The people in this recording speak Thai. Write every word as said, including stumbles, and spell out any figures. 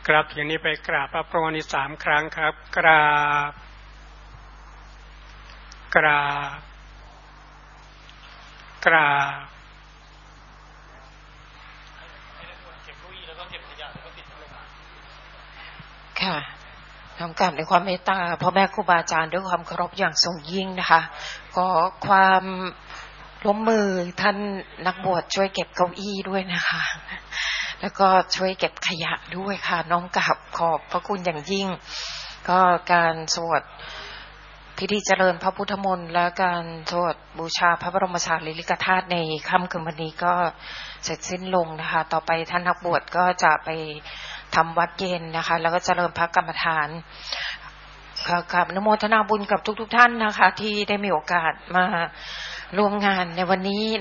กราบอย่างนี้ไปกราบพระพรหมนี้สามครั้งครับกราบกราบกราบค่ะทำการด้วยความเมตตาพ่อแม่ครูบาอาจารย์ด้วยความเคารพอย่างสูงยิ่งนะคะก็ความร่วมมือท่านนักบวชช่วยเก็บเก้าอี้ด้วยนะคะแล้วก็ช่วยเก็บขยะด้วยค่ะน้อมกราบขอบพระคุณอย่างยิ่งก็การสวดพิธีเจริญพระพุทธมนต์และการสวดบูชาพระบรมสารีริกธาตุในค่ำคืนวันนี้ก็เสร็จสิ้นลงนะคะต่อไปท่านนักบวชก็จะไปทำวัดเย็นนะคะแล้วก็เจริญพระกรรมฐานกับอนุโมทนาบุญกับทุกๆท่านนะคะที่ได้มีโอกาสมาร่วมงานในวันนี้